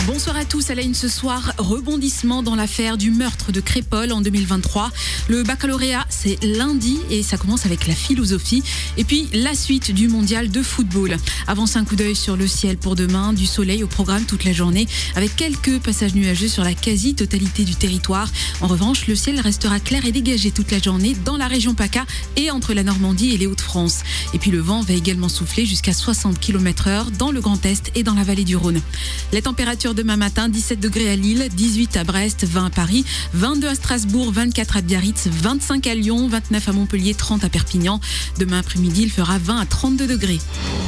Bonsoir à tous, à la une ce soir, rebondissement dans l'affaire du meurtre de Crépol en 2023. Le baccalauréat, c'est lundi et ça commence avec la philosophie. Et puis la suite du mondial de football. Avant un coup d'œil sur le ciel pour demain, du soleil au programme toute la journée, avec quelques passages nuageux sur la quasi-totalité du territoire. En revanche, le ciel restera clair et dégagé toute la journée dans la région PACA et entre la Normandie et les Hauts-de-France. Et puis le vent va également souffler jusqu'à 60 km/h dans le Grand Est et dans la vallée du Rhône. Les températures demain matin, 17 degrés à Lille, 18 à Brest, 20 à Paris, 22 à Strasbourg, 24 à Biarritz, 25 à Lyon, 29 à Montpellier, 30 à Perpignan. Demain après-midi, il fera 20 à 32 degrés.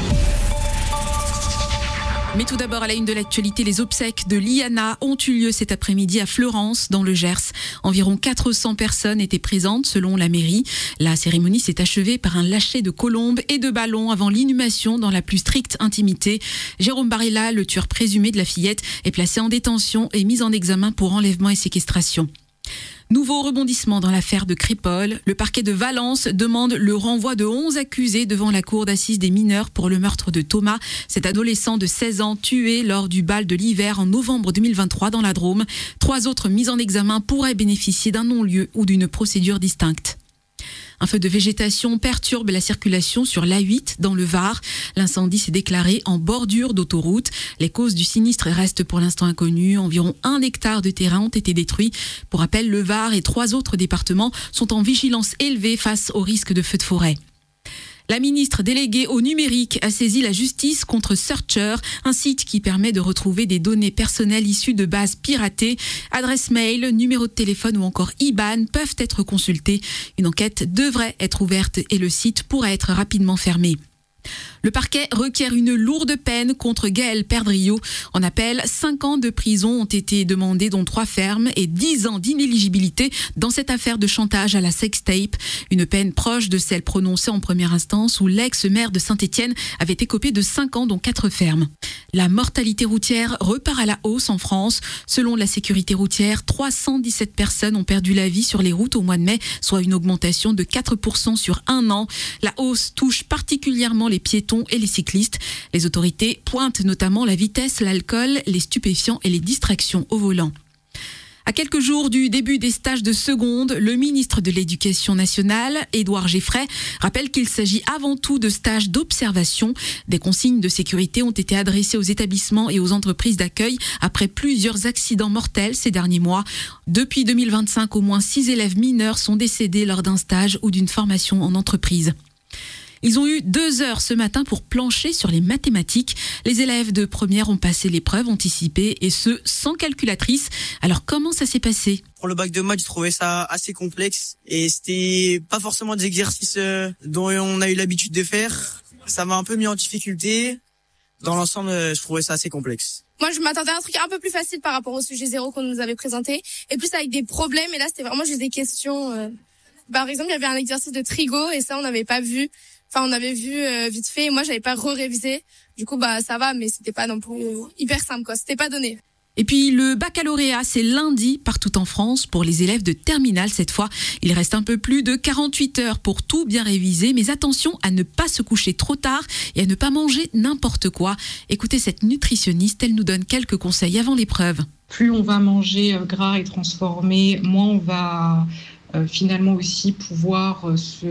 Mais tout d'abord, à la une de l'actualité, les obsèques de Liana ont eu lieu cet après-midi à Fleurance, dans le Gers. Environ 400 personnes étaient présentes, selon la mairie. La cérémonie s'est achevée par un lâcher de colombes et de ballons avant l'inhumation dans la plus stricte intimité. Jérôme Barilla, le tueur présumé de la fillette, est placé en détention et mis en examen pour enlèvement et séquestration. Nouveau rebondissement dans l'affaire de Crépol. Le parquet de Valence demande le renvoi de 11 accusés devant la cour d'assises des mineurs pour le meurtre de Thomas, cet adolescent de 16 ans tué lors du bal de l'hiver en novembre 2023 dans la Drôme. 3 autres mis en examen pourraient bénéficier d'un non-lieu ou d'une procédure distincte. Un feu de végétation perturbe la circulation sur l'A8 dans le Var. L'incendie s'est déclaré en bordure d'autoroute. Les causes du sinistre restent pour l'instant inconnues. Environ 1 hectare de terrain ont été détruits. Pour rappel, le Var et 3 autres départements sont en vigilance élevée face au risque de feux de forêt. La ministre déléguée au numérique a saisi la justice contre Searcher, un site qui permet de retrouver des données personnelles issues de bases piratées. Adresse mail, numéro de téléphone ou encore IBAN peuvent être consultés. Une enquête devrait être ouverte et le site pourrait être rapidement fermé. Le parquet requiert une lourde peine contre Gaël Perdriau. En appel, 5 ans de prison ont été demandés, dont 3 fermes et 10 ans d'inéligibilité dans cette affaire de chantage à la sextape. Une peine proche de celle prononcée en première instance où l'ex-maire de Saint-Étienne avait écopé de 5 ans, dont 4 fermes. La mortalité routière repart à la hausse en France. Selon la sécurité routière, 317 personnes ont perdu la vie sur les routes au mois de mai, soit une augmentation de 4% sur un an. La hausse touche particulièrement les piétons et les cyclistes. Les autorités pointent notamment la vitesse, l'alcool, les stupéfiants et les distractions au volant. À quelques jours du début des stages de seconde, le ministre de l'Éducation nationale, Édouard Geffray, rappelle qu'il s'agit avant tout de stages d'observation. Des consignes de sécurité ont été adressées aux établissements et aux entreprises d'accueil après plusieurs accidents mortels ces derniers mois. Depuis 2025, au moins 6 élèves mineurs sont décédés lors d'un stage ou d'une formation en entreprise. Ils ont eu 2 heures ce matin pour plancher sur les mathématiques. Les élèves de première ont passé l'épreuve anticipée et ce, sans calculatrice. Alors comment ça s'est passé ? Pour le bac de maths, je trouvais ça assez complexe et c'était pas forcément des exercices dont on a eu l'habitude de faire. Ça m'a un peu mis en difficulté. Dans l'ensemble, je trouvais ça assez complexe. Moi, je m'attendais à un truc un peu plus facile par rapport au sujet 0 qu'on nous avait présenté et plus avec des problèmes. Et là, c'était vraiment juste des questions. Par exemple, il y avait un exercice de trigo et ça, on n'avait pas vu. Enfin, on avait vu vite fait et moi, j'avais pas révisé. Du coup, ça va, mais c'était pas non plus hyper simple, quoi. C'était pas donné. Et puis, le baccalauréat, c'est lundi partout en France pour les élèves de terminale cette fois. Il reste un peu plus de 48 heures pour tout bien réviser, mais attention à ne pas se coucher trop tard et à ne pas manger n'importe quoi. Écoutez cette nutritionniste, elle nous donne quelques conseils avant l'épreuve. Plus on va manger gras et transformé, moins on va finalement aussi pouvoir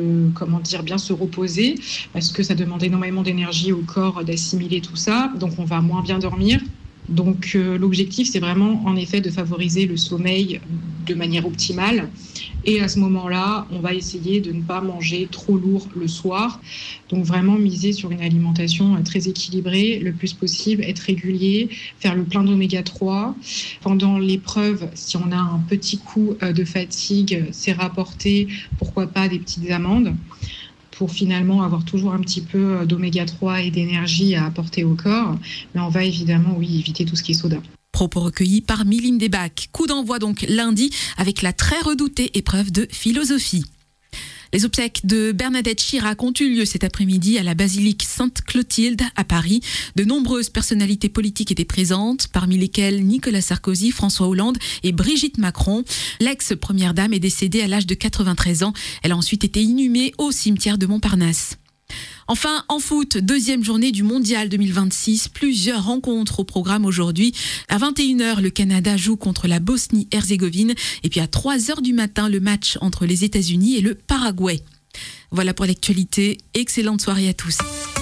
bien se reposer parce que ça demande énormément d'énergie au corps d'assimiler tout ça, donc on va moins bien dormir. Donc l'objectif, c'est vraiment en effet de favoriser le sommeil de manière optimale. Et à ce moment-là, on va essayer de ne pas manger trop lourd le soir. Donc vraiment miser sur une alimentation très équilibrée, le plus possible, être régulier, faire le plein d'oméga 3. Pendant l'épreuve, si on a un petit coup de fatigue, c'est rapporter, pourquoi pas, des petites amandes pour finalement avoir toujours un petit peu d'oméga 3 et d'énergie à apporter au corps. Mais on va évidemment, éviter tout ce qui est soda. Propos recueillis par Miline Desbacs. Coup d'envoi donc lundi avec la très redoutée épreuve de philosophie. Les obsèques de Bernadette Chirac ont eu lieu cet après-midi à la basilique Sainte-Clotilde à Paris. De nombreuses personnalités politiques étaient présentes, parmi lesquelles Nicolas Sarkozy, François Hollande et Brigitte Macron. L'ex-première dame est décédée à l'âge de 93 ans. Elle a ensuite été inhumée au cimetière de Montparnasse. Enfin, en foot, deuxième journée du Mondial 2026. Plusieurs rencontres au programme aujourd'hui. À 21h, le Canada joue contre la Bosnie-Herzégovine. Et puis à 3h du matin, le match entre les États-Unis et le Paraguay. Voilà pour l'actualité. Excellente soirée à tous.